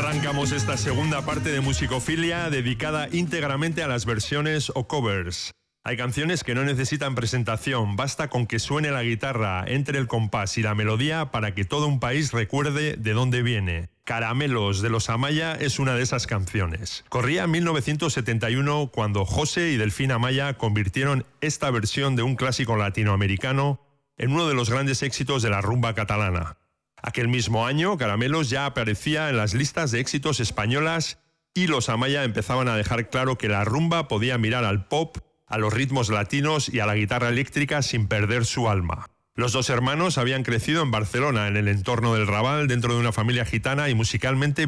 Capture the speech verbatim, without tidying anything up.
Arrancamos esta segunda parte de Musicofilia dedicada íntegramente a las versiones o covers. Hay canciones que no necesitan presentación, basta con que suene la guitarra, entre el compás y la melodía para que todo un país recuerde de dónde viene. Caramelos de los Amaya es una de esas canciones. Corría mil novecientos setenta y uno cuando José y Delfín Amaya convirtieron esta versión de un clásico latinoamericano en uno de los grandes éxitos de la rumba catalana. Aquel mismo año, Caramelos ya aparecía en las listas de éxitos españolas y los Amaya empezaban a dejar claro que la rumba podía mirar al pop, a los ritmos latinos y a la guitarra eléctrica sin perder su alma. Los dos hermanos habían crecido en Barcelona, en el entorno del Raval, dentro de una familia gitana y musicalmente